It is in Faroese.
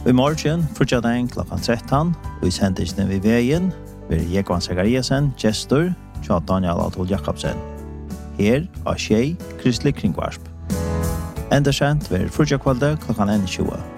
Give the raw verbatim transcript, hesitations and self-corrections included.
I morgen, frutjadein klokkan tretton, og I sendisene vi veien, vil Jekvan Zakariasen, gestor, tja Daniel Adol Jakobsen. Her av Tjei, Kristelig Kringvarsp. Enda kjent vil frutjakvalde klokkan tjue.